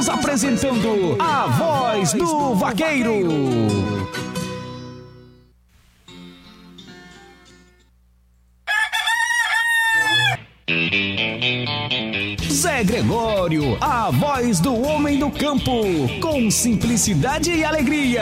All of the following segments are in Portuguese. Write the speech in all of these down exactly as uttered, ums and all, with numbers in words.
Estamos apresentando a Voz do Vaqueiro. Zé Gregório, a voz do homem do campo, com simplicidade e alegria.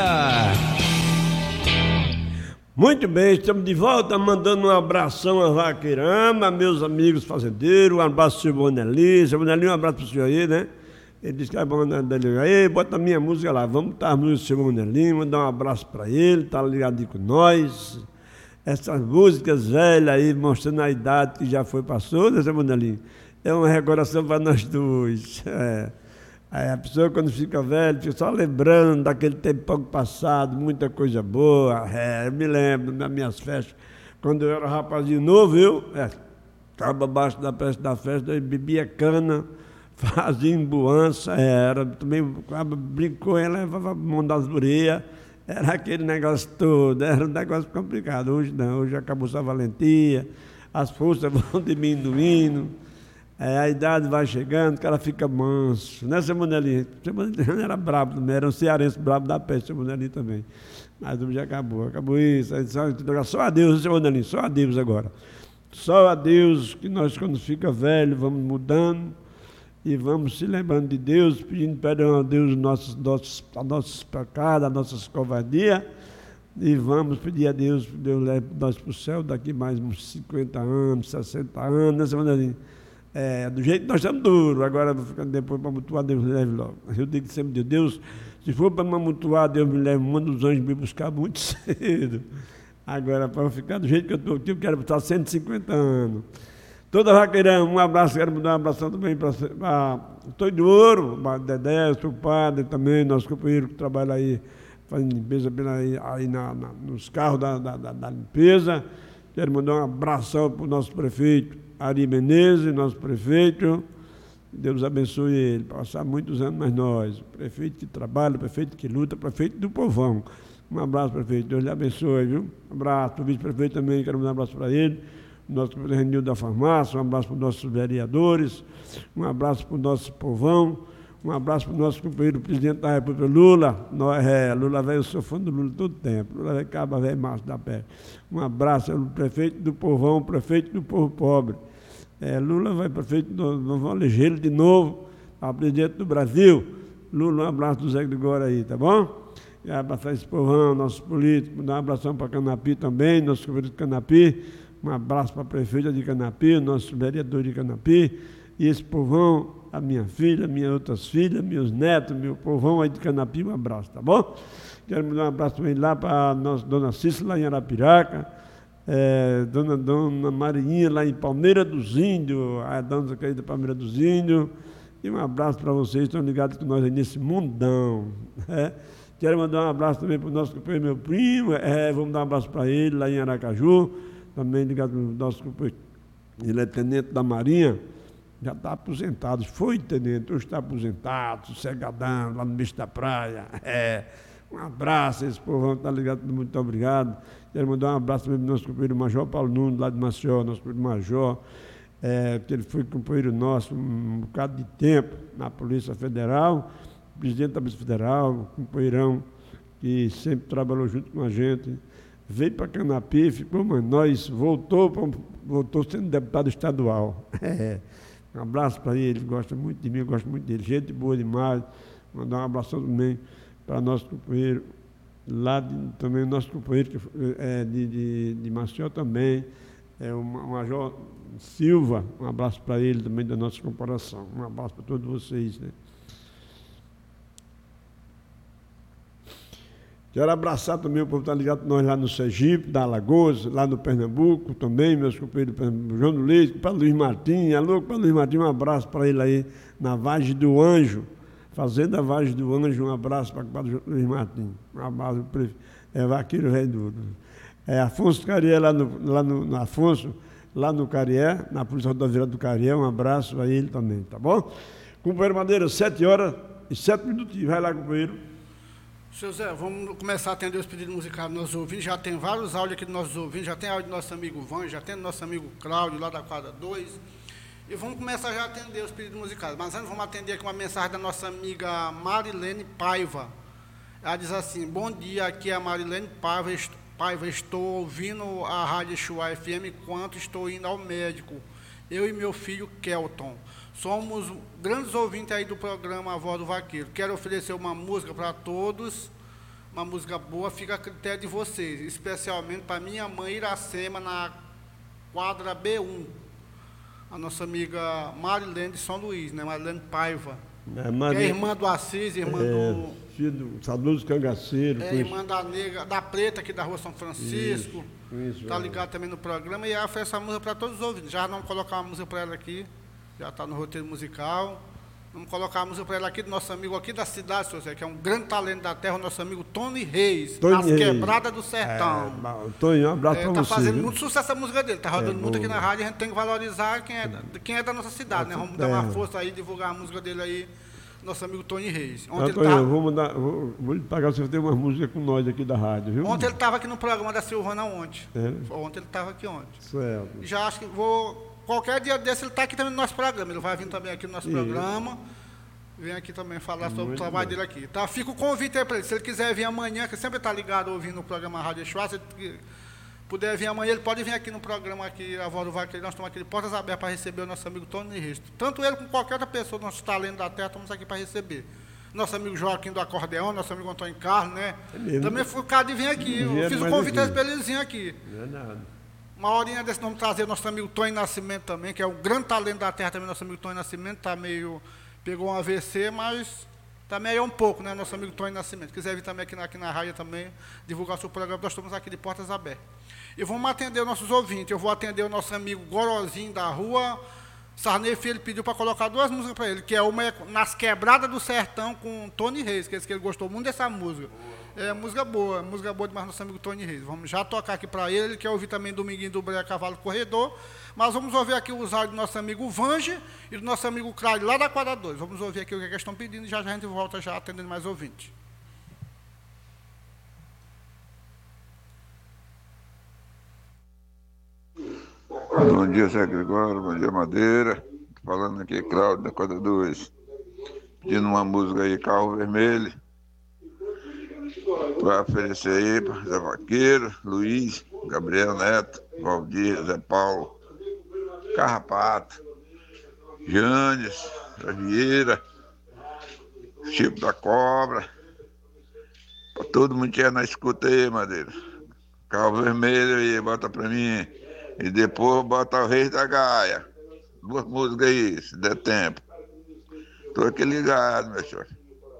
Muito bem, estamos de volta, mandando um abração a Vaqueirama, meus amigos fazendeiros, um abraço pro seu Bonelli, seu Bonelli, um abraço pro senhor aí, né? Ele disse que é bom dele aí, bota a minha música lá, vamos botar a música do seu Bonelli, mandar um abraço para ele, tá ligado com nós. Essas músicas velhas aí, mostrando a idade que já foi, passou, né, seu Bonelli? É uma recordação para nós dois. É. Aí a pessoa, quando fica velha, fica só lembrando daquele tempo passado, muita coisa boa. É, eu me lembro das minhas festas, quando eu era rapazinho novo, eu estava é, abaixo da festa da festa, eu bebia cana, fazia embuança, era, também brincou e levava a mão das orelhas, era aquele negócio todo, era um negócio complicado. Hoje não, hoje acabou a valentia, as forças vão diminuindo. É, a idade vai chegando, o cara fica manso, né, seu Monelinho? Seu Monelinho era brabo também, era um cearense brabo da peste, seu Monelinho também. Mas já acabou, acabou isso. Só, só a Deus, seu Monelinho, só a Deus agora. Só a Deus, que nós, quando fica velho, vamos mudando e vamos se lembrando de Deus, pedindo perdão a Deus dos nossos, nossos, a nossos pecados, as nossas covardias, e vamos pedir a Deus que Deus leve nós para o céu daqui mais uns cinquenta anos, sessenta anos, né, seu Monelinho? É, do jeito que nós estamos duros, agora depois para mutuar, Deus me leve logo. Eu digo sempre de Deus, se for para me mutuar, Deus me leve, manda os anjos me buscar muito cedo. Agora, para eu ficar do jeito que eu estou aqui, eu quero botar cento e cinquenta anos. Toda Vaqueirama, um abraço, quero mandar um abração também para Tonho de Ouro, para Dedé, seu padre também, nosso companheiro que trabalha aí, fazendo limpeza aí, aí na, na, nos carros da, da, da, da limpeza. Quero mandar um abração para o nosso prefeito, Ari Menezes, nosso prefeito, Deus abençoe ele, passar muitos anos mais nós, prefeito que trabalha, prefeito que luta, prefeito do povão. Um abraço, prefeito, Deus lhe abençoe, viu? Um abraço para o vice-prefeito também, quero mandar um abraço para ele, o nosso presidente da farmácia, um abraço para os nossos vereadores, um abraço para o nosso povão, um abraço para o nosso companheiro presidente da República, Lula. Nós, é, Lula velho, eu sou fã do Lula todo tempo, Lula velho, caba velho, macho da pé. Um abraço ao prefeito do povão, prefeito do povo pobre. É, Lula vai prefeito, nós vamos eleger ele de novo para presidente do Brasil. Lula, um abraço do Zé Gregório aí, tá bom? E abraçar esse povão, nossos políticos, dar um abração para Canapi também, nosso companheiro de Canapi, um abraço para a prefeita de Canapi, o nosso vereador de Canapi, e esse povão, a minha filha, minhas outras filhas, meus netos, meu povão aí de Canapi, um abraço, tá bom? Quero mandar um abraço também lá para a nossa dona Cícera, lá em Arapiraca, é, dona, dona Marinha, lá em Palmeira dos Índios, a dona querida Palmeira dos Índios, e um abraço para vocês, estão ligados com nós aí nesse mundão. É. Quero mandar um abraço também para o nosso companheiro, meu primo, é, vamos dar um abraço para ele, lá em Aracaju, também ligado com o nosso companheiro, ele é tenente da Marinha, já está aposentado, foi tenente, hoje está aposentado, sossegadão, lá no bicho da praia. É. Um abraço, esse povão está ligado, muito obrigado. Quero mandar um abraço também para o nosso companheiro Major Paulo Nunes, lá de Maceió, nosso companheiro Major, é, que ele foi companheiro nosso um bocado de tempo na Polícia Federal, presidente da Polícia Federal, companheirão que sempre trabalhou junto com a gente. Veio para Canapi, ficou, mas nós voltou, voltou sendo deputado estadual. É. Um abraço para ele, ele gosta muito de mim, eu gosto muito dele, gente boa demais. Mandar um abraço também para nosso companheiro, lá de, também o nosso companheiro que, é, de, de, de Maceió também, é o Major Silva, um abraço para ele também da nossa corporação, um abraço para todos vocês, né? Quero abraçar também o povo que está ligado com nós lá no Sergipe, da Alagoas, lá no Pernambuco também, meus companheiros do Pernambuco, João do Leite, para Luiz Martins, alô, para Luiz Martins, um abraço para ele aí na Vargem do Anjo, Fazenda Vargem do Anjo, um abraço para o Luiz Martins, um abraço para o é, Vaqueiro Rei do é, Afonso Carié, lá no, lá no, no Afonso, lá no Carié, na Polícia Rodoviária do Carié, um abraço a ele também, tá bom? Companheiro Madeira, sete horas e sete minutinhos, vai lá, companheiro. Seu Zé, vamos começar a atender os pedidos musicais dos nossos ouvintes. Já tem vários áudios aqui dos nossos ouvintes, já tem áudio do nosso amigo Van, já tem do nosso amigo Cláudio, lá da quadra dois. E vamos começar já a atender os pedidos musicais. Mas antes vamos atender aqui uma mensagem da nossa amiga Marilene Paiva. Ela diz assim: bom dia, aqui é a Marilene Paiva. Paiva, estou ouvindo a Rádio Exuá F M enquanto estou indo ao médico. Eu e meu filho Kelton. Somos grandes ouvintes aí do programa A Voz do Vaqueiro. Quero oferecer uma música para todos. Uma música boa, fica a critério de vocês. Especialmente para minha mãe Iracema, na quadra B um. A nossa amiga Marilene de São Luís, né? Marilene Paiva. É, Maria, que é irmã do Assis, irmã é, do... Filho do Saudoso Cangaceiro. É, irmã da Negra, da Preta, aqui da Rua São Francisco. Isso, isso, tá ligado é. também no programa. E ela fez essa música para todos os ouvintes. Já vamos colocar uma música para ela aqui. Já está no roteiro musical. Vamos colocar a música para ela aqui, do nosso amigo aqui da cidade, senhor Zé, que é um grande talento da terra, o nosso amigo Tony Reis, Tony das Reis. Quebradas do Sertão. É, Tony, um abraço é, para tá você. Está fazendo viu? muito sucesso essa música dele, está rodando é, muito aqui na rádio, a gente tem que valorizar quem é, quem é da nossa cidade, né? Vamos dar uma força aí, divulgar a música dele aí, nosso amigo Tony Reis. Ontem Antônio, ele tá... vou, mandar, vou, vou lhe pagar se você tem uma música com nós aqui da rádio, viu? Ontem ele estava aqui no programa da Silvana ontem. É. Ontem ele estava aqui ontem. Certo. Já acho que vou... Qualquer dia desse ele está aqui também no nosso programa. Ele vai vir também aqui no nosso Isso. programa. Vem aqui também falar sobre Muito o trabalho bom. dele aqui. Tá? Fica o convite aí para ele. Se ele quiser vir amanhã, que sempre está ligado ouvindo o programa Rádio Exuá, se ele puder vir amanhã, ele pode vir aqui no programa aqui, A Voz do Vaqueiro. Nós estamos aqui de portas abertas para receber o nosso amigo Tony Reis. Tanto ele como qualquer outra pessoa, nosso talento da terra, estamos aqui para receber. Nosso amigo Joaquim do Acordeão, nosso amigo Antônio Carlos, né? É também foi o cara de vir aqui. Eu fiz o convite para ele vir aqui. Não é nada. Uma horinha desse nome trazer o nosso amigo Tony Nascimento também, que é um grande talento da terra também, nosso amigo Tony Nascimento, tá meio, pegou um A V C, mas também é um pouco, né, nosso amigo Tony Nascimento. Quiser vir também aqui na, aqui na rádio também, divulgar seu programa, nós estamos aqui de portas abertas. E vamos atender os nossos ouvintes, eu vou atender o nosso amigo Gorozinho da rua Sarney Filho, ele pediu para colocar duas músicas para ele, que é uma é Nas Quebradas do Sertão com Tony Reis, que é que ele gostou muito dessa música. É música boa, música boa demais do nosso amigo Tony Reis. Vamos já tocar aqui para ele, ele quer ouvir também Dominguinho do Breia Cavalo Corredor, mas vamos ouvir aqui os áudios do nosso amigo Vange e do nosso amigo Craig, lá da quadra dois. Vamos ouvir aqui o que eles estão pedindo e já, já a gente volta já atendendo mais ouvintes. Bom dia, Zé Gregório, bom dia, Madeira. Falando aqui, Cláudio, da quadra dois. Pedindo uma música aí, Carro Vermelho. Para oferecer aí para Zé Vaqueiro, Luiz, Gabriel Neto, Valdir, Zé Paulo, Carrapato, Janes, Vieira, Chico da Cobra. Para todo mundo que é na escuta aí, Madeira. Carro Vermelho aí, bota para mim. E depois bota o Reis da Gaia. Duas músicas aí, se der tempo. Tô aqui ligado, meu senhor.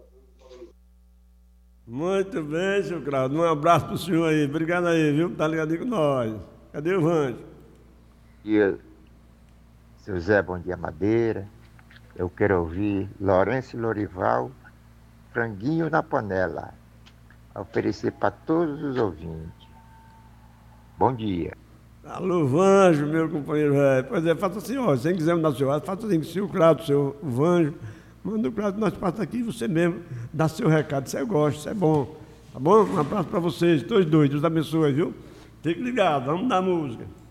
Muito bem, seu Cláudio. Um abraço pro senhor aí. Obrigado aí, viu? Tá ligadinho com nós. Cadê o Vanjo? Bom dia, seu Zé, bom dia, Madeira. Eu quero ouvir Lourenço Lorival, Franguinho na Panela. A oferecer para todos os ouvintes. Bom dia. Alô, Vanjo, meu companheiro velho. Pois é, faça assim, ó. Se você quiser mandar seu áudio, faça assim, se o Cláudio, seu Vanjo, manda o Cláudio, nós passamos aqui, você mesmo dá seu recado. Você gosta, isso é bom. Tá bom? Um abraço para vocês, todos dois. Deus abençoe, viu? Fique ligado, vamos dar música.